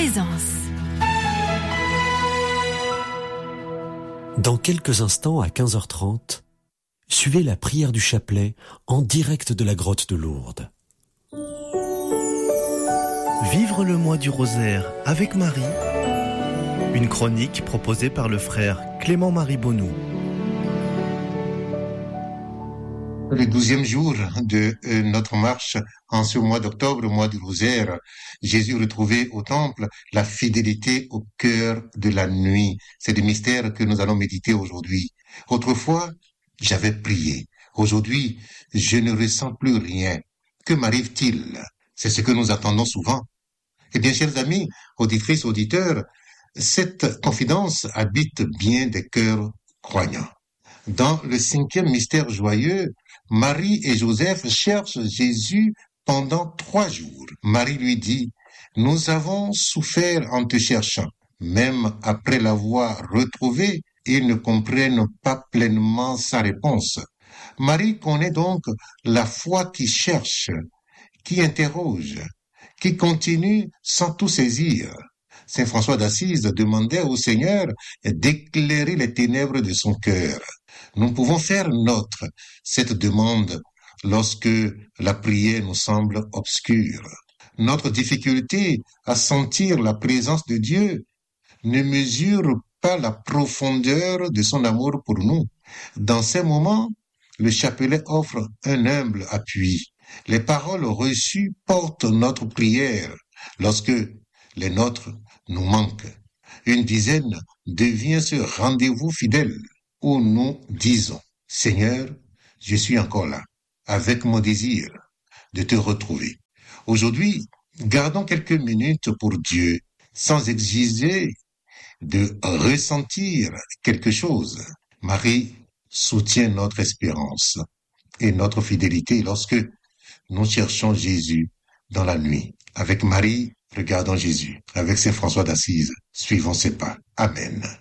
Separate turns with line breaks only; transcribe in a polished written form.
Présence.
Dans quelques instants, à 15h30, suivez la prière du chapelet en direct de la grotte de Lourdes.
Vivre le mois du rosaire avec Marie, une chronique proposée par le frère Clément-Marie Bonnoux.
Le 12e jour de notre marche en ce mois d'octobre, mois du rosaire, Jésus retrouvait au temple la fidélité au cœur de la nuit. C'est le mystère que nous allons méditer aujourd'hui. Autrefois, j'avais prié. Aujourd'hui, je ne ressens plus rien. Que m'arrive-t-il? C'est ce que nous attendons souvent. Eh bien, chers amis, auditrices, auditeurs, cette confidence habite bien des cœurs croyants. Dans le 5e mystère joyeux, Marie et Joseph cherchent Jésus pendant 3 jours. Marie lui dit, « Nous avons souffert en te cherchant. » Même après l'avoir retrouvé, ils ne comprennent pas pleinement sa réponse. Marie connaît donc la foi qui cherche, qui interroge, qui continue sans tout saisir. Saint François d'Assise demandait au Seigneur d'éclairer les ténèbres de son cœur. Nous pouvons faire nôtre cette demande lorsque la prière nous semble obscure. Notre difficulté à sentir la présence de Dieu ne mesure pas la profondeur de son amour pour nous. Dans ces moments, le chapelet offre un humble appui. Les paroles reçues portent notre prière lorsque les nôtres nous manquent. Une dizaine devient ce rendez-vous fidèle où nous disons, « Seigneur, je suis encore là, avec mon désir de te retrouver. » Aujourd'hui, gardons quelques minutes pour Dieu, sans exiger de ressentir quelque chose. Marie soutient notre espérance et notre fidélité lorsque nous cherchons Jésus dans la nuit. Avec Marie, regardons Jésus. Avec Saint François d'Assise, suivons ses pas. Amen.